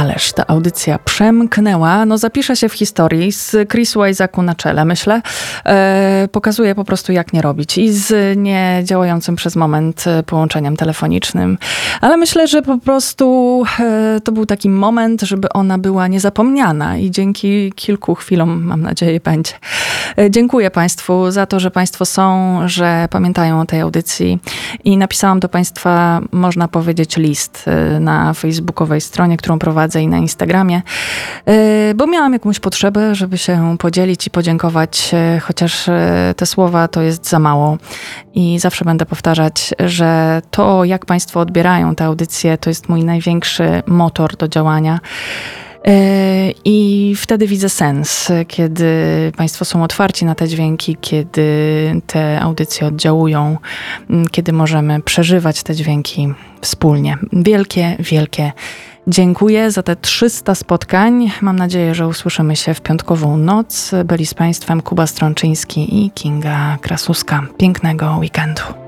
Ależ ta audycja przemknęła. No zapisze się w historii z Chris Wysaku na czele, myślę. Pokazuje po prostu, jak nie robić. I z niedziałającym przez moment połączeniem telefonicznym. Ale myślę, że po prostu to był taki moment, żeby ona była niezapomniana. I dzięki kilku chwilom, mam nadzieję, będzie. Dziękuję Państwu za to, że Państwo są, że pamiętają o tej audycji. I napisałam do Państwa, można powiedzieć, list na facebookowej stronie, którą prowadzę, i na Instagramie, bo miałam jakąś potrzebę, żeby się podzielić i podziękować, chociaż te słowa to jest za mało. I zawsze będę powtarzać, że to, jak Państwo odbierają tę audycję, to jest mój największy motor do działania. I wtedy widzę sens, kiedy Państwo są otwarci na te dźwięki, kiedy te audycje oddziałują, kiedy możemy przeżywać te dźwięki wspólnie. Wielkie, wielkie dziękuję za te 300 spotkań. Mam nadzieję, że usłyszymy się w piątkową noc. Byli z Państwem Kuba Strączyński i Kinga Krasuska. Pięknego weekendu.